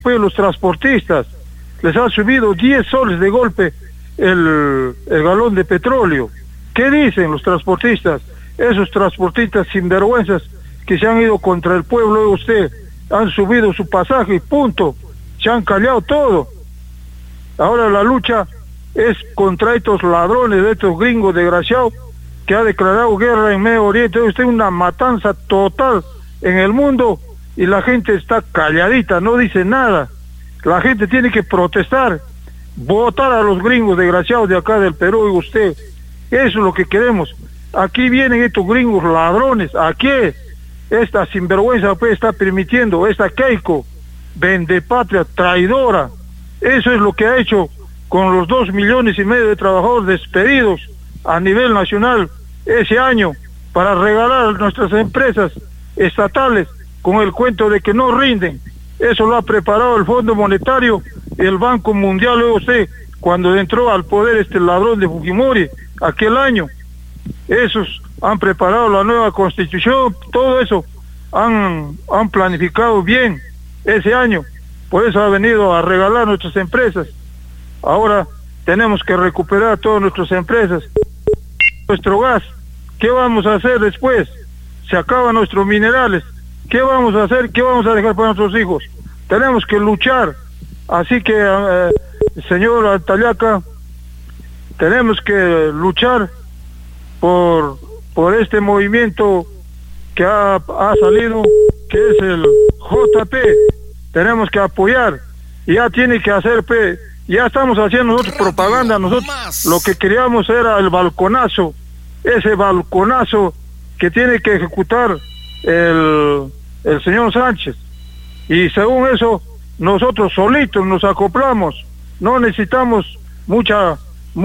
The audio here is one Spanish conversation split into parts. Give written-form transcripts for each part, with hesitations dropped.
pues los transportistas. Les ha subido 10 soles de golpe el galón de petróleo. ¿Qué dicen los transportistas? Esos transportistas sinvergüenzas que se han ido contra el pueblo de usted, han subido su pasaje y punto, se han callado todo. Ahora la lucha es contra estos ladrones, de estos gringos desgraciados que ha declarado guerra en Medio Oriente. Usted una matanza total en el mundo y la gente está calladita, no dice nada. La gente tiene que protestar, votar a los gringos desgraciados de acá del Perú y usted. Eso es lo que queremos. Aquí vienen estos gringos ladrones. ¿A qué? Esta sinvergüenza pues está permitiendo, esta Keiko, vendepatria, traidora. Eso es lo que ha hecho con los 2,5 millones de trabajadores despedidos a nivel nacional ese año para regalar a nuestras empresas estatales con el cuento de que no rinden. Eso lo ha preparado el Fondo Monetario y el Banco Mundial, luego usted, cuando entró al poder este ladrón de Fujimori aquel año. Esos han preparado la nueva constitución, todo eso han planificado bien ese año. Por eso ha venido a regalar nuestras empresas. Ahora tenemos que recuperar todas nuestras empresas. Nuestro gas, ¿qué vamos a hacer después? Se acaban nuestros minerales. ¿Qué vamos a hacer? ¿Qué vamos a dejar para nuestros hijos? Tenemos que luchar. Así que, señor Altayaca, tenemos que luchar por este movimiento que ha salido, que es el JP. Tenemos que apoyar. Ya tiene que hacer, ya estamos haciendo nosotros propaganda. Nosotros lo que queríamos era el balconazo, ese balconazo que tiene que ejecutar el señor Sánchez. Y según eso, nosotros solitos nos acoplamos. No necesitamos mucho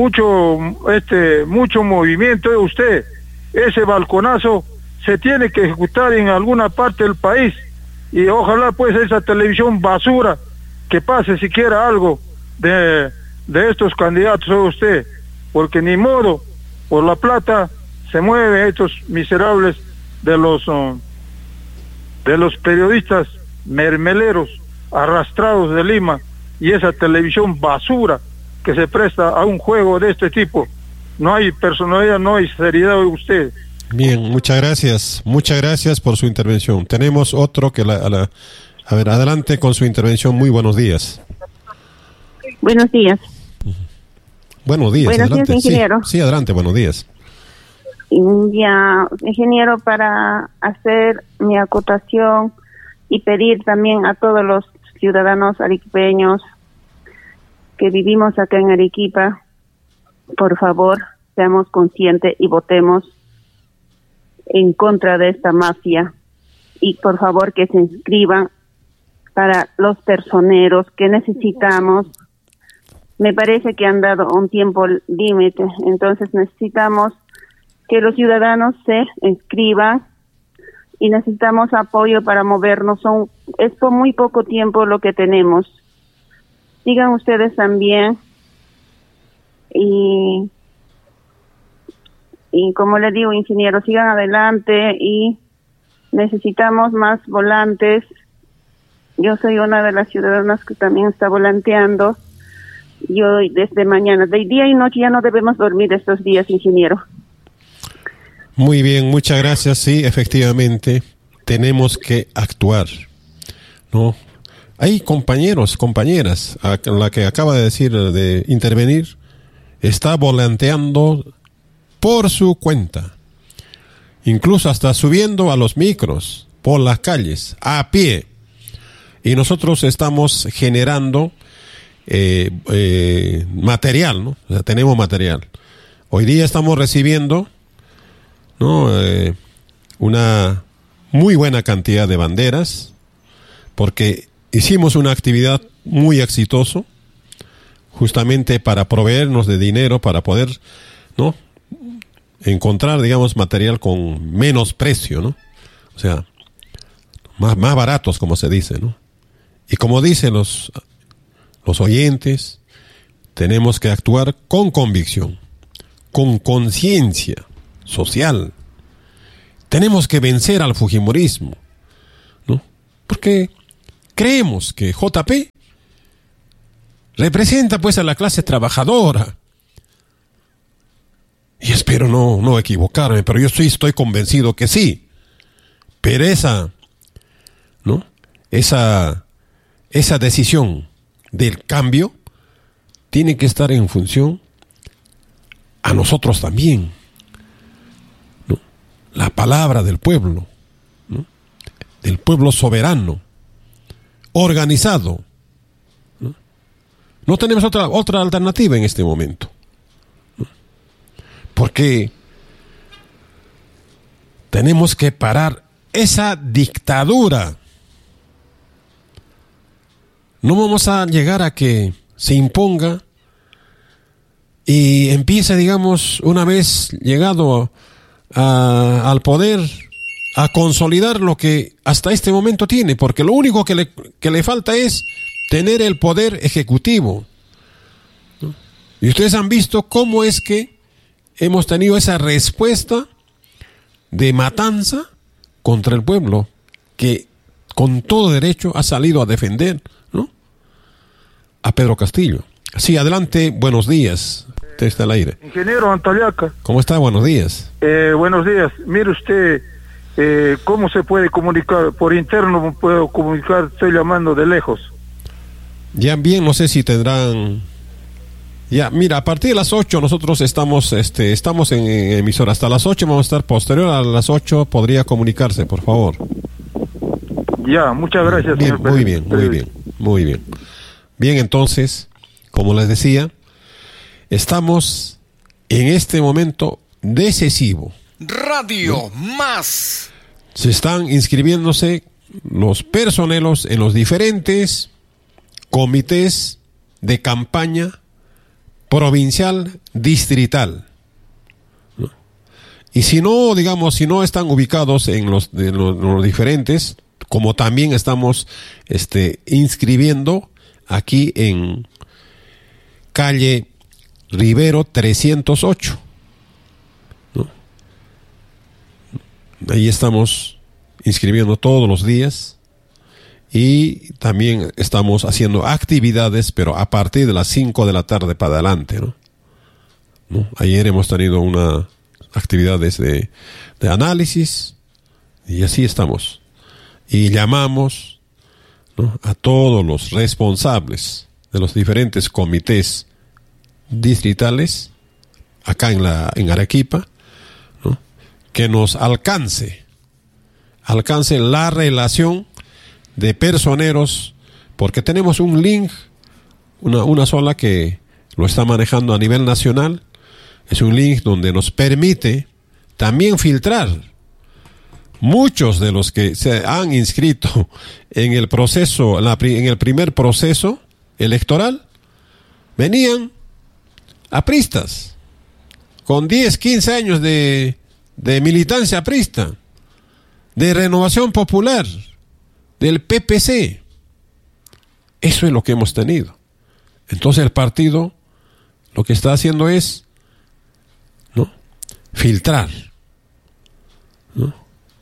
movimiento de usted. Ese balconazo se tiene que ejecutar en alguna parte del país y ojalá pues esa televisión basura que pase siquiera algo de estos candidatos de usted, porque ni modo, por la plata se mueven estos miserables de los periodistas mermeleros arrastrados de Lima y esa televisión basura que se presta a un juego de este tipo. No hay personalidad, no hay seriedad de usted. Bien, muchas gracias por su intervención. Tenemos otro que a ver, adelante con su intervención. Muy buenos días. Buenos días. Buenos días, buenos adelante. Días, ingeniero. Sí, adelante, buenos días. Ya, ingeniero, para hacer mi acotación y pedir también a todos los ciudadanos arequipeños que vivimos acá en Arequipa, por favor, seamos conscientes y votemos en contra de esta mafia y por favor que se inscriban para los personeros que necesitamos. Me parece que han dado un tiempo límite, entonces necesitamos que los ciudadanos se inscriban y necesitamos apoyo para movernos. Es por muy poco tiempo lo que tenemos. Sigan ustedes también y como le digo, ingeniero, sigan adelante y necesitamos más volantes. Yo soy una de las ciudadanas que también está volanteando. Yo desde mañana, de día y noche, ya no debemos dormir estos días, ingeniero. Muy bien, muchas gracias. Sí, efectivamente, tenemos que actuar, ¿no? Hay compañeros, compañeras, la que acaba de decir, de intervenir, está volanteando por su cuenta, incluso hasta subiendo a los micros, por las calles, a pie. Y nosotros estamos generando material, ¿no? O sea, tenemos material. Hoy día estamos recibiendo, ¿no? Una muy buena cantidad de banderas, porque hicimos una actividad muy exitosa, justamente para proveernos de dinero, para poder, ¿no?, encontrar, digamos, material con menos precio, ¿no? O sea, más baratos, como se dice, ¿no? Y como dicen los oyentes, tenemos que actuar con convicción, con conciencia social. Tenemos que vencer al fujimorismo, ¿no? Porque, ¿qué creemos que JP representa pues a la clase trabajadora. Y espero no equivocarme, pero yo sí estoy convencido que sí. Pero esa decisión del cambio tiene que estar en función a nosotros también, ¿no? La palabra del pueblo, ¿no? Del pueblo soberano, organizado, ¿no? No tenemos otra alternativa en este momento, ¿no? Porque tenemos que parar esa dictadura. No vamos a llegar a que se imponga y empiece, digamos, una vez llegado al poder, a consolidar lo que hasta este momento tiene, porque lo único que le falta es tener el poder ejecutivo, ¿no? Y ustedes han visto cómo es que hemos tenido esa respuesta de matanza contra el pueblo, que con todo derecho ha salido a defender, ¿no?, a Pedro Castillo. Sí, adelante, buenos días. Usted está al aire. Ingeniero Antaliaca. ¿Cómo está? Buenos días. Buenos días. Mire usted, ¿cómo se puede comunicar? Por interno me puedo comunicar, estoy llamando de lejos. Ya bien, no sé si tendrán... Ya, mira, a partir de las 8 nosotros estamos en emisora. Hasta las 8 vamos a estar. Posterior a las 8 podría comunicarse, por favor. Ya, muchas gracias, bien, señor. Muy bien. Bien, entonces, como les decía, estamos en este momento decisivo. Radio Más. Se están inscribiéndose los personeros en los diferentes comités de campaña provincial, distrital, ¿no? Y si no, digamos, si no están ubicados en los diferentes, como también estamos inscribiendo aquí en calle Rivero 308, ¿no? Ahí estamos inscribiendo todos los días. Y también estamos haciendo actividades, pero a partir de las 5 de la tarde para adelante, ¿no? Ayer hemos tenido unas actividades de análisis y así estamos. Y llamamos, ¿no?, a todos los responsables de los diferentes comités distritales acá en Arequipa, ¿no?, que nos alcance la relación de personeros, porque tenemos un link, una sola que lo está manejando a nivel nacional. Es un link donde nos permite también filtrar muchos de los que se han inscrito en el proceso, en el primer proceso electoral, venían apristas, con 10, 15 años de militancia aprista, de Renovación Popular, del PPC. Eso es lo que hemos tenido. Entonces el partido lo que está haciendo es, ¿no?, filtrar, ¿no?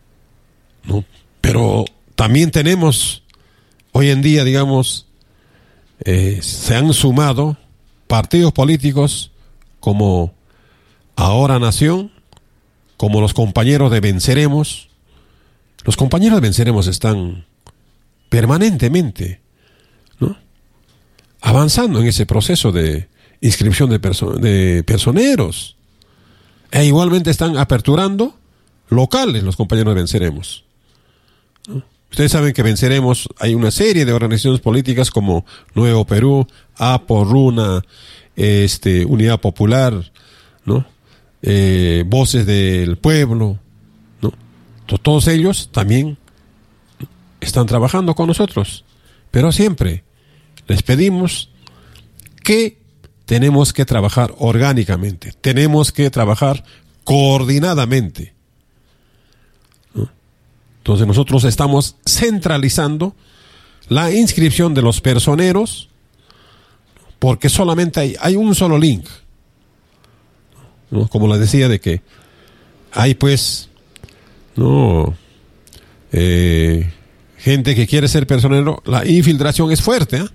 Pero también tenemos hoy en día, digamos, se han sumado partidos políticos como Ahora Nación, como los compañeros de Venceremos. Los compañeros de Venceremos están permanentemente, ¿no?, avanzando en ese proceso de inscripción de personeros. E igualmente están aperturando locales los compañeros de Venceremos, ¿no? Ustedes saben que Venceremos, hay una serie de organizaciones políticas como Nuevo Perú, APO, RUNA, Unidad Popular, ¿no?, Voces del Pueblo, ¿no? Todos ellos también están trabajando con nosotros, pero siempre les pedimos que tenemos que trabajar orgánicamente, tenemos que trabajar coordinadamente, ¿no? Entonces nosotros estamos centralizando la inscripción de los personeros, porque solamente hay un solo link, ¿no? Como les decía, de que hay pues, ¿no?, gente que quiere ser personero, la infiltración es fuerte, ¿eh?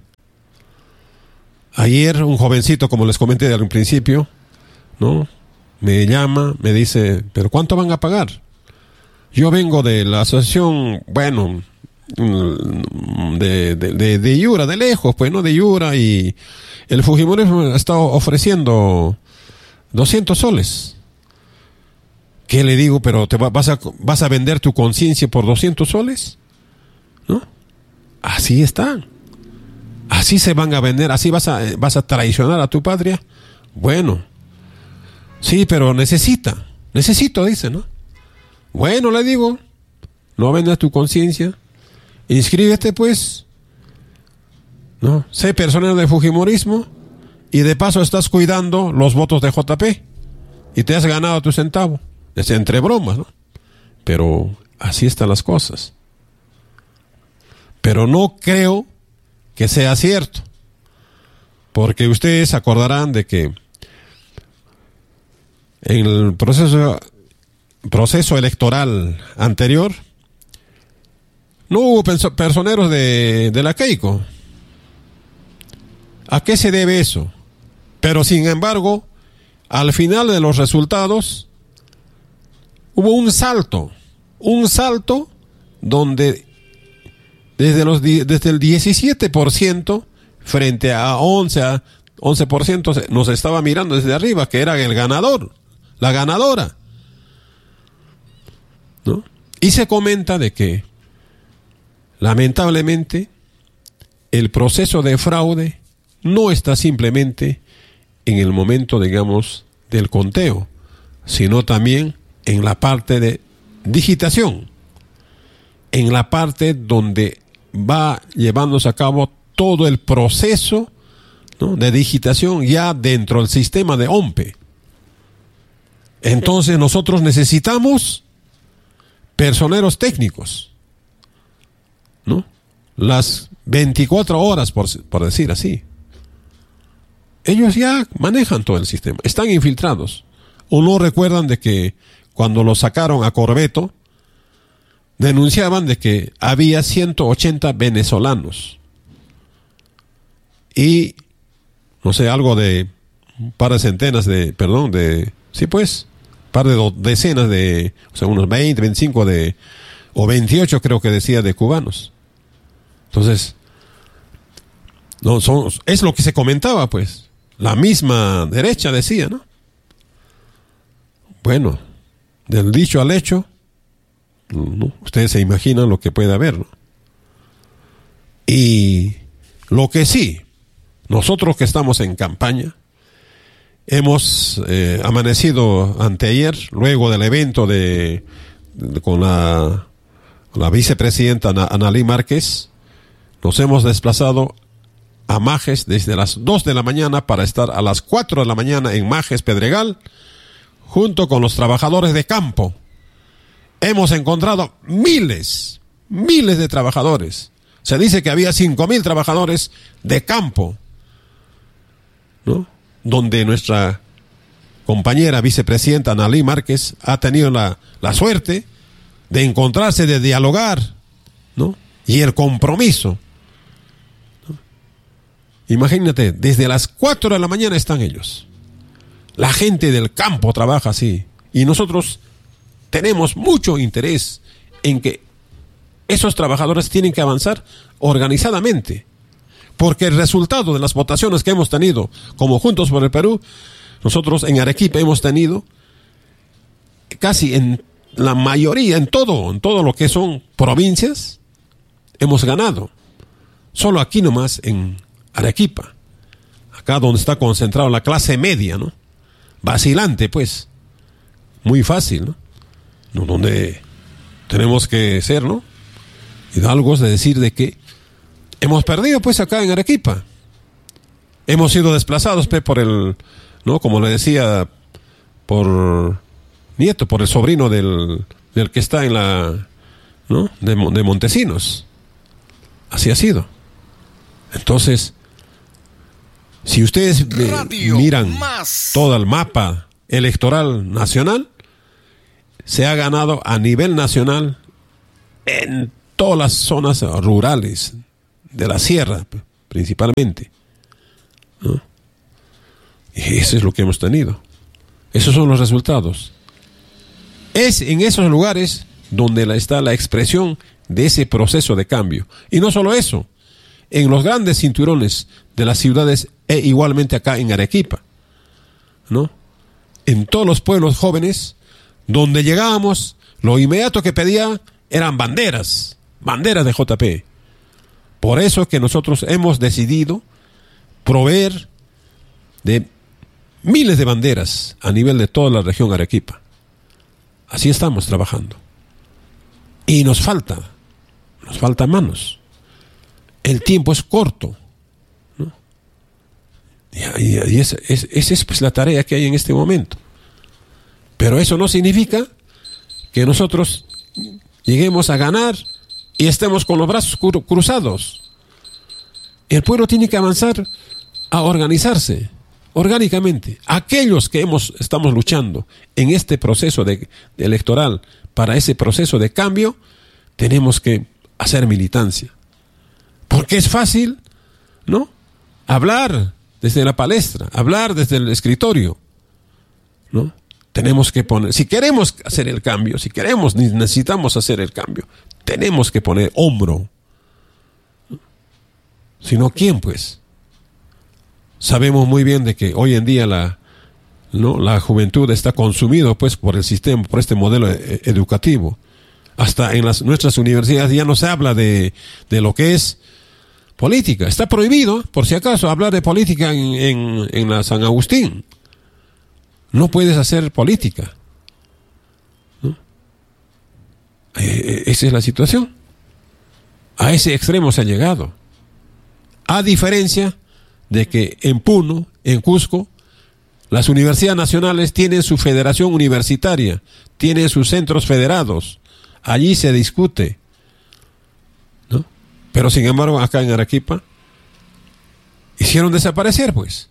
Ayer un jovencito, como les comenté al principio, ¿no?, me llama, me dice, ¿pero cuánto van a pagar? Yo vengo de la asociación, bueno, de Yura, de lejos, pues, ¿no?, de Yura, y el Fujimorismo ha estado ofreciendo 200 soles. ¿Qué le digo? ¿Pero vas a vender tu conciencia por 200 soles? ¿No? Así están. Así se van a vender, así vas a traicionar a tu patria. Bueno, sí, pero necesito, dice, ¿no? Bueno, le digo, no vendas tu conciencia, inscríbete, pues, ¿no? Sé personero de Fujimorismo y de paso estás cuidando los votos de JP y te has ganado tu centavo. Es entre bromas, ¿no? Pero así están las cosas. Pero no creo que sea cierto, porque ustedes se acordarán de que en el proceso electoral anterior no hubo personeros de la Keiko. ¿A qué se debe eso? Pero sin embargo, al final de los resultados hubo un salto donde desde el 17% frente a 11% nos estaba mirando desde arriba, que era el ganador, la ganadora, ¿no? Y se comenta de que lamentablemente el proceso de fraude no está simplemente en el momento, digamos, del conteo, sino también en la parte de digitación, en la parte donde va llevándose a cabo todo el proceso, ¿no?, de digitación ya dentro del sistema de OMPE. Entonces nosotros necesitamos personeros técnicos, ¿no?, las 24 horas, por decir así. Ellos ya manejan todo el sistema, están infiltrados. ¿O no recuerdan de que cuando lo sacaron a Corbeto, denunciaban de que había 180 venezolanos y no sé, algo de un par de centenas de, perdón, de, sí, pues, par de decenas de, o sea, unos 20, 25 de, o 28 creo que decía, de cubanos. Entonces, no es lo que se comentaba, pues, la misma derecha decía, ¿no? Bueno, del dicho al hecho, ¿no?, ustedes se imaginan lo que puede haber, ¿no? Y lo que sí, nosotros que estamos en campaña, hemos amanecido anteayer, luego del evento con la vicepresidenta Analí Márquez, nos hemos desplazado a Majes desde las 2 de la mañana para estar a las 4 de la mañana en Majes, Pedregal, junto con los trabajadores de campo. Hemos encontrado miles de trabajadores. Se dice que había 5,000 trabajadores de campo, ¿no?, donde nuestra compañera vicepresidenta Analí Márquez ha tenido la suerte de encontrarse, de dialogar, ¿no?, y el compromiso, ¿no? Imagínate, desde las 4 de la mañana están ellos. La gente del campo trabaja así, y nosotros tenemos mucho interés en que esos trabajadores tienen que avanzar organizadamente, porque el resultado de las votaciones que hemos tenido como Juntos por el Perú, nosotros en Arequipa hemos tenido casi en la mayoría, en todo lo que son provincias, hemos ganado. Solo aquí nomás en Arequipa, acá donde está concentrada la clase media, ¿no?, vacilante, pues, muy fácil, ¿no?, donde tenemos que ser, ¿no?, hidalgos de decir de que hemos perdido, pues, acá en Arequipa. Hemos sido desplazados, pues, por el, ¿no?, como le decía, por nieto, por el sobrino del que está en la, ¿no?, de Montesinos. Así ha sido. Entonces, si ustedes miran todo el mapa electoral nacional, se ha ganado a nivel nacional en todas las zonas rurales de la sierra, principalmente, ¿no? Y eso es lo que hemos tenido. Esos son los resultados. Es en esos lugares donde está la expresión de ese proceso de cambio. Y no solo eso, en los grandes cinturones de las ciudades e igualmente acá en Arequipa, ¿no? En todos los pueblos jóvenes, donde llegábamos, lo inmediato que pedían eran banderas de JP. Por eso es que nosotros hemos decidido proveer de miles de banderas a nivel de toda la región Arequipa. Así estamos trabajando. Y nos falta manos. El tiempo es corto, ¿no? Y esa es pues la tarea que hay en este momento. Pero eso no significa que nosotros lleguemos a ganar y estemos con los brazos cruzados. El pueblo tiene que avanzar a organizarse orgánicamente. Aquellos que estamos luchando en este proceso electoral para ese proceso de cambio, tenemos que hacer militancia. Porque es fácil, ¿no? Hablar desde la palestra, hablar desde el escritorio, ¿no? Tenemos que poner, si queremos hacer el cambio, necesitamos hacer el cambio, tenemos que poner hombro. Si no, ¿quién pues? Sabemos muy bien de que hoy en día la juventud está consumida pues por el sistema, por este modelo educativo. Hasta en nuestras universidades ya no se habla de lo que es política. Está prohibido, por si acaso, hablar de política en la San Agustín. No puedes hacer política, ¿no? Esa es la situación. A ese extremo se ha llegado. A diferencia de que en Puno, en Cusco, las universidades nacionales tienen su federación universitaria, tienen sus centros federados. Allí se discute, ¿no? Pero sin embargo, acá en Arequipa, hicieron desaparecer, pues.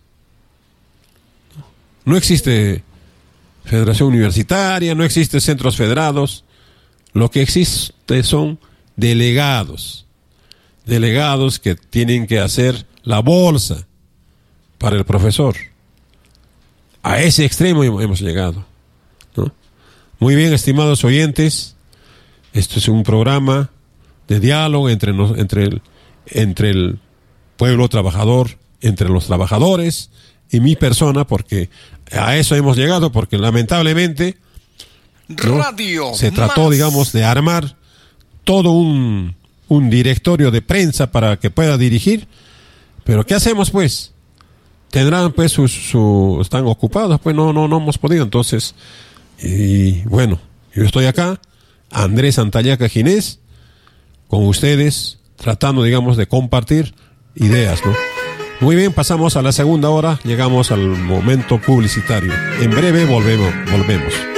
No existe federación universitaria, no existe centros federados. Lo que existe son delegados que tienen que hacer la bolsa para el profesor. A ese extremo hemos llegado, ¿no? Muy bien, estimados oyentes, esto es un programa de diálogo entre el pueblo trabajador, entre los trabajadores y mi persona, porque a eso hemos llegado, porque lamentablemente, ¿no?, se trató, digamos, de armar todo un directorio de prensa para que pueda dirigir. Pero ¿qué hacemos pues? Tendrán pues están ocupados, pues no hemos podido. Entonces, y bueno, yo estoy acá, Andrés Antayaca Ginés, con ustedes, tratando, digamos, de compartir ideas, ¿no? Muy bien, pasamos a la segunda hora, llegamos al momento publicitario. En breve volvemos.